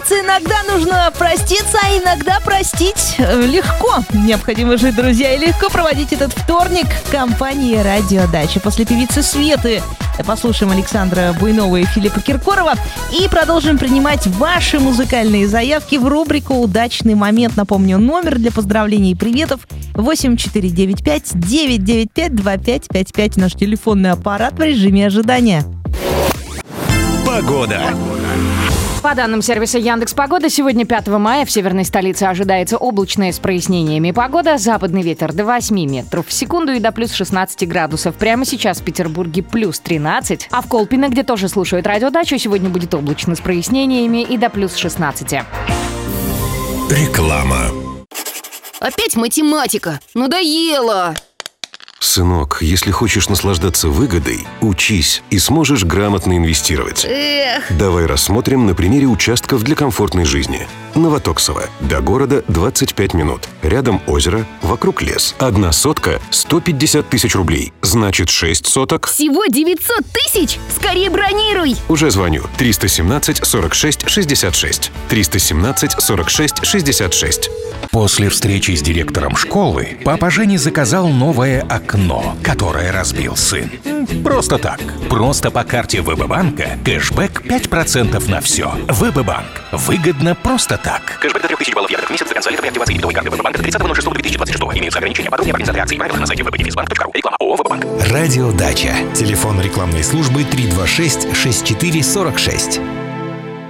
говорится, иногда нужно проститься, а иногда простить легко. Необходимо жить, друзья, и легко проводить этот вторник в компании «Радиодача». После певицы Светы послушаем Александра Буйнова и Филиппа Киркорова и продолжим принимать ваши музыкальные заявки в рубрику «Удачный момент». Напомню, номер для поздравлений и приветов 8495-995-2555. Наш телефонный аппарат в режиме ожидания. Погода. По данным сервиса Яндекс.Погода, сегодня 5 мая в северной столице ожидается облачная с прояснениями погода. Западный ветер до 8 метров в секунду и до плюс 16 градусов. Прямо сейчас в Петербурге плюс 13, а в Колпино, где тоже слушают радиодачу, сегодня будет облачно с прояснениями и до плюс 16. Реклама. Опять математика. Надоело. Сынок, если хочешь наслаждаться выгодой, учись и сможешь грамотно инвестировать. Давай рассмотрим на примере участков для комфортной жизни. Новотоксово. До города 25 минут. Рядом озеро, вокруг лес. 1 сотка – 150 тысяч рублей. Значит, 6 соток. Всего 900 тысяч? Скорее бронируй! Уже звоню. 317 46 66. 317 46 66. После встречи с директором школы папа Жени заказал новое окно, которое разбил сын. Просто так. Просто по карте ВБ-банка кэшбэк 5% на все. ВБ-банк. Выгодно просто так. Кэшбэк до 3000 баллов евро в месяц до конца лета при активации дебетовой карты ВБ-банка до 30.06.2026. Имеются ограничения. Подробнее по организации акций и правила на сайте www.defisbank.ru. Реклама ООО «ВБ-банк». Радиодача. Телефон рекламной службы 326 64 46.